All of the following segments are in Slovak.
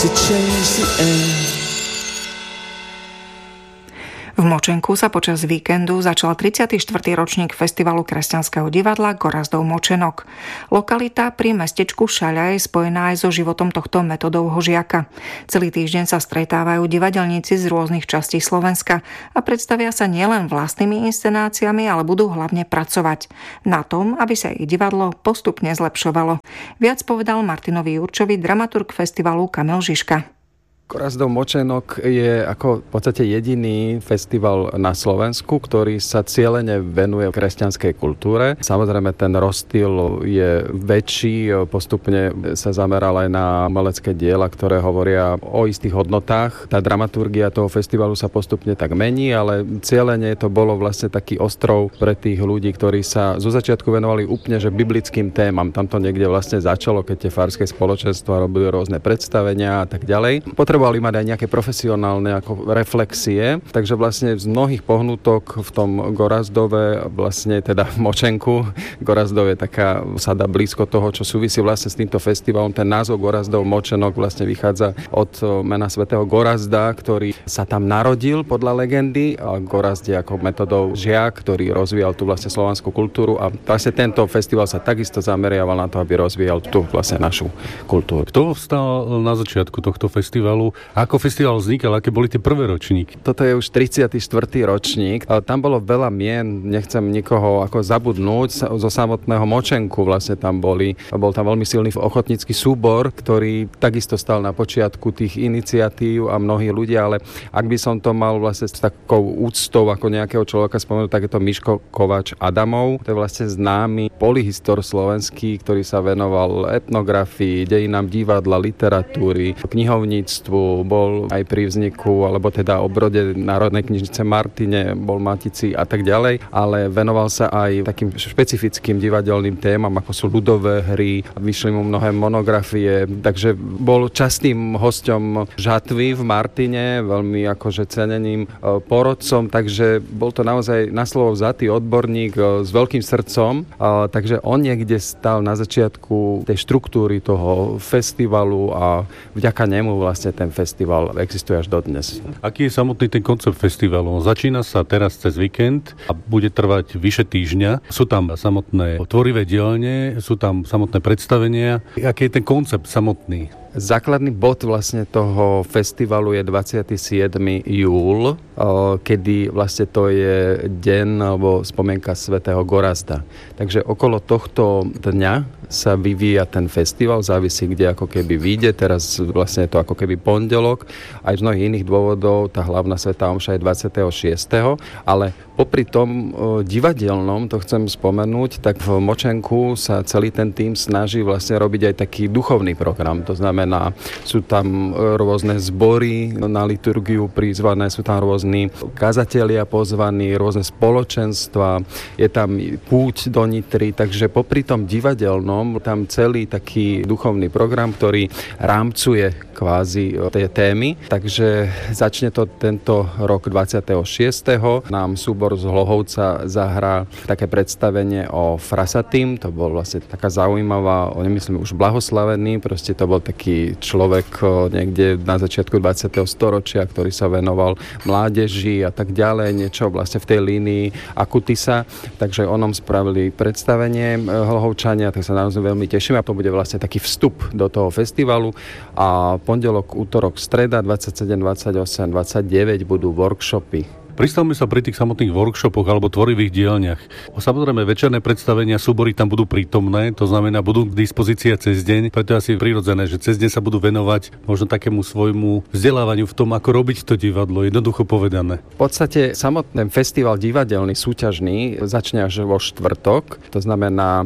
to change the air. V Močenku sa počas víkendu začal 34. ročník Festivalu kresťanského divadla Gorazdov Močenok. Lokalita pri mestečku Šaľa je spojená aj so životom tohto Metodovho žiaka. Celý týždeň sa stretávajú divadelníci z rôznych častí Slovenska a predstavia sa nielen vlastnými inscenáciami, ale budú hlavne pracovať na tom, aby sa ich divadlo postupne zlepšovalo. Viac povedal Martinovi Jurčovi, dramaturg festivalu Kamil Žižka. Gorazdov Močenok je ako v podstate jediný festival na Slovensku, ktorý sa cielene venuje kresťanskej kultúre. Samozrejme ten rozptyl je väčší, postupne sa zameral aj na umelecké diela, ktoré hovoria o istých hodnotách. Tá dramaturgia toho festivalu sa postupne tak mení, ale cielene to bolo vlastne taký ostrov pre tých ľudí, ktorí sa zo začiatku venovali úplne že biblickým témam. Tam to niekde vlastne začalo, keď tie farské spoločenstva robili rôzne predstavenia a tak ďalej. Potrebovali mať aj nejaké profesionálne ako reflexie, takže vlastne z mnohých pohnutok v tom Gorazdove, vlastne teda v Močenku, Gorazdov je taká sada blízko toho, čo súvisí vlastne s týmto festivalom. Ten názov Gorazdov Močenok vlastne vychádza od mena svätého Gorazda, ktorý sa tam narodil podľa legendy, a Gorazd je ako Metodov žiak, ktorý rozvíjal tú vlastne slovanskú kultúru, a vlastne tento festival sa takisto zameriaval na to, aby rozvíjal tú vlastne našu kultúru. Kto vstal na začiatku tohto festivalu? Ako festival vznikal? Aké boli tie prvé ročníky? Toto je už 34. ročník. Tam bolo veľa mien, nechcem nikoho ako zabudnúť. Zo samotného Močenku vlastne tam bol tam veľmi silný ochotnícky súbor, ktorý takisto stal na počiatku tých iniciatív a mnohí ľudia, ale ak by som to mal vlastne s takou úctou ako nejakého človeka spomenúť, tak je to Miško Kováč Adamov. To je vlastne známy polyhistor slovenský, ktorý sa venoval etnografii, dejinám divadla, literatúry, knihovníctvu, bol aj pri vzniku, alebo teda obrode Národnej knižnice Martine, bol Matici a tak ďalej, ale venoval sa aj takým špecifickým divadelným témam, ako sú ľudové hry, vyšli mu mnohé monografie, takže bol častým hosťom žatvy v Martine, veľmi akože ceneným porodcom, takže bol to naozaj na slovo vzatý odborník s veľkým srdcom, takže on niekde stal na začiatku tej štruktúry toho festivalu a vďaka nemu vlastne ten festival existuje až dodnes. Aký je samotný ten koncept festivalu? Začína sa teraz cez víkend a bude trvať vyše týždňa. Sú tam samotné tvorivé dielne, sú tam samotné predstavenia. Aký je ten koncept samotný? Základný bod vlastne toho festivalu je 27. júl, kedy vlastne to je deň alebo spomienka svätého Gorazda. Takže okolo tohto dňa sa vyvíja ten festival, závisí kde ako keby vyjde. Teraz vlastne je to ako keby pondelok. Aj z mnohých iných dôvodov tá hlavná svätá omša je 26. Ale popri tom divadelnom, to chcem spomenúť, tak v Močenku sa celý ten tím snaží vlastne robiť aj taký duchovný program. To znamená, sú tam rôzne zbory na liturgiu prizvané, sú tam rôzni kazatelia pozvaní, rôzne spoločenstva, je tam púť do Nitry, takže popri tom divadelnom tam celý taký duchovný program, ktorý rámcuje kvázi tie témy. Takže začne to tento rok 26. Nám súbor z Hlohovca zahrá také predstavenie o Frasatým. To bol vlastne taká zaujímavá, nemyslím už blahoslavený, proste to bol taký človek niekde na začiatku 20. storočia, ktorý sa venoval mládeži a tak ďalej, niečo vlastne v tej línii Akutisa. Takže onom spravili predstavenie Hlohovčania, tak sa naozaj veľmi teším, a to bude vlastne taký vstup do toho festivalu. A pondelok, útorok, streda 27, 28, 29 budú workshopy. Pristavme sa pri tých samotných workshopoch alebo tvorivých dielniach. Samozrejme, večerné predstavenia, súbory tam budú prítomné, to znamená, budú k dispozícii cez deň, preto je asi prirodzené, že cez deň sa budú venovať možno takému svojmu vzdelávaniu v tom, ako robiť to divadlo, jednoducho povedané. V podstate samotný festival divadelný súťažný začne až vo štvrtok, to znamená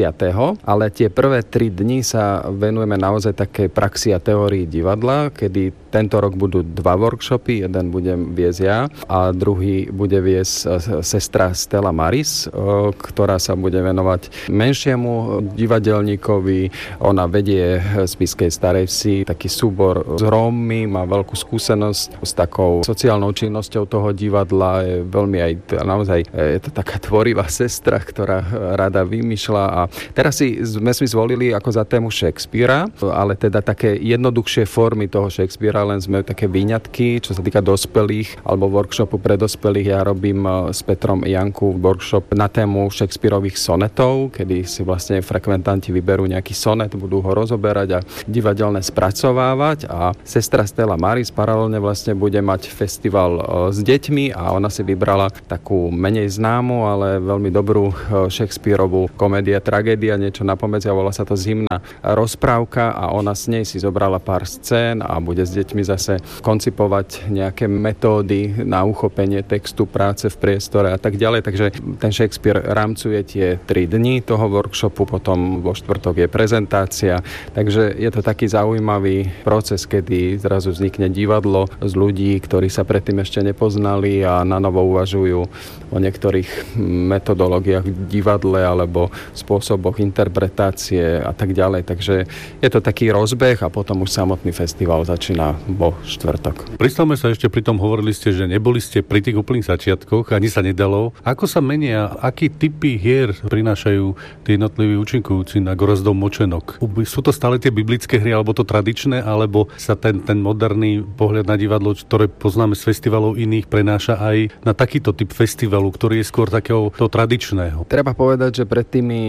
30. Ale tie prvé 3 dni sa venujeme naozaj takej praxi a teórii divadla, kedy Tento rok budú 2 workshopy, jeden budem viesť ja a druhý bude viesť sestra Stella Maris, ktorá sa bude venovať menšiemu divadelníkovi. Ona vedie z Spišskej Starej Vsi taký súbor s Rómmi, má veľkú skúsenosť s takou sociálnou činnosťou toho divadla, je veľmi aj naozaj je to taká tvorivá sestra, ktorá rada vymýšľa a teraz sme si zvolili ako za tému Shakespearea, ale teda také jednoduchšie formy toho Shakespearea, len sme také výňatky, čo sa týka dospelých alebo workshopu pre dospelých. Ja robím s Petrom Janku workshop na tému Shakespearových sonetov, kedy si vlastne frekventanti vyberú nejaký sonet, budú ho rozoberať a divadelne spracovávať a sestra Stella Maris paralelne vlastne bude mať festival s deťmi a ona si vybrala takú menej známu, ale veľmi dobrú Shakespearovú komédia, tragédia, niečo na pomedzi a volá sa to Zimná rozprávka a ona s nej si zobrala pár scén a bude s deťmi zase koncipovať nejaké metódy na uchopenie textu, práce v priestore a tak ďalej. Takže ten Shakespeare rámcuje tie 3 dni toho workshopu, potom vo štvrtok je prezentácia. Takže je to taký zaujímavý proces, kedy zrazu vznikne divadlo z ľudí, ktorí sa predtým ešte nepoznali a na novo uvažujú o niektorých metodológiách v divadle alebo spôsoboch interpretácie a tak ďalej. Takže je to taký rozbeh a potom už samotný festival začína vo štvrtok. Pristavme sa ešte, pri tom hovorili ste, že neboli ste pri tých úplných začiatkoch, ani sa nedalo. Ako sa menia, aký typy hier prinášajú tí jednotliví účinkujúci na Gorazdov Močenok? Sú to stále tie biblické hry, alebo to tradičné, alebo sa ten moderný pohľad na divadlo, ktoré poznáme z festivalov iných, prenáša aj na takýto typ festivalu, ktorý je skôr takého toho tradičného? Treba povedať, že pred tými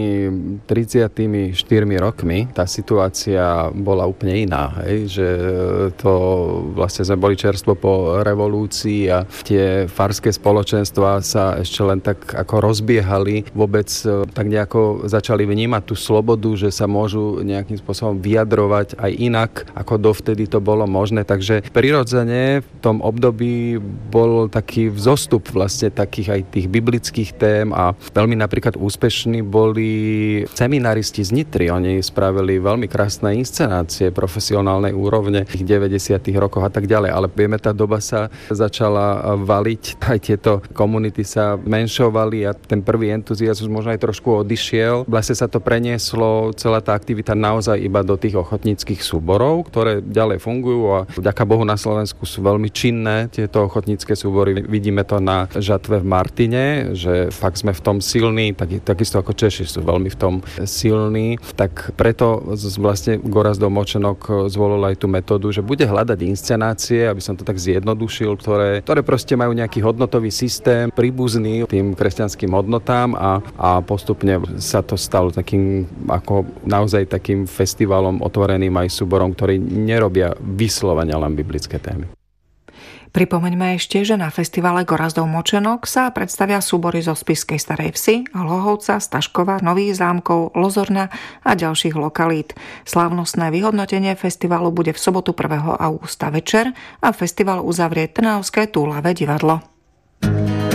34 rokmi tá situácia bola úplne iná. Že to vlastne sme boli čerstvo po revolúcii a tie farské spoločenstvá sa ešte len tak ako rozbiehali. Vôbec tak nejako začali vnímať tú slobodu, že sa môžu nejakým spôsobom vyjadrovať aj inak, ako dovtedy to bolo možné. Takže prirodzene v tom období bol taký vzostup vlastne takých aj tých biblických tém a veľmi napríklad úspešní boli seminaristi z Nitry. Oni spravili veľmi krásne inscenácie profesionálnej úrovne v 90. rokoch a tak ďalej. Ale vieme, tá doba sa začala valiť, aj tieto komunity sa menšovali a ten prvý entuziazmus možno aj trošku odišiel. Vlastne sa to prenieslo, celá tá aktivita naozaj iba do tých ochotníckych súborov, ktoré ďalej fungujú a vďaka Bohu na Slovensku sú veľmi činné tieto ochotnícke súbory. Vidíme to na žatve v Martine, že fakt sme v tom silní, takisto ako Češi sú veľmi v tom silní, tak preto vlastne Gorazdov Močenok zvolil aj tú metódu, že bude hľadať inscenácie, aby som to tak zjednodušil, ktoré proste majú nejaký hodnotový systém, príbuzný tým kresťanským hodnotám a postupne sa to stalo takým ako naozaj takým festivalom otvoreným aj súborom, ktorí nerobia vyslovene len biblické témy. Pripomeňme ešte, že na festivale Gorazdov Močenok sa predstavia súbory zo Spišskej Starej Vsi, Hlohovca, Staškova, Nových Zámkov, Lozorna a ďalších lokalít. Slávnostné vyhodnotenie festivalu bude v sobotu 1. augusta večer a festival uzavrie Trnavské Túlavé divadlo.